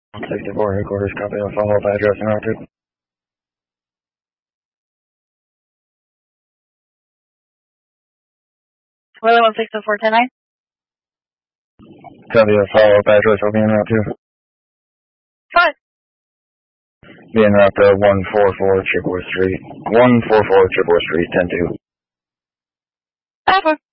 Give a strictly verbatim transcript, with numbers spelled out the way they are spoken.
sixty-four headquarters, copy a follow-up address and route two. Willow one six four ten nine. Copy a follow-up address will be en route two. Five. Be en route to one forty-four Chippewa Street. one forty-four Chippewa Street, ten two. Five.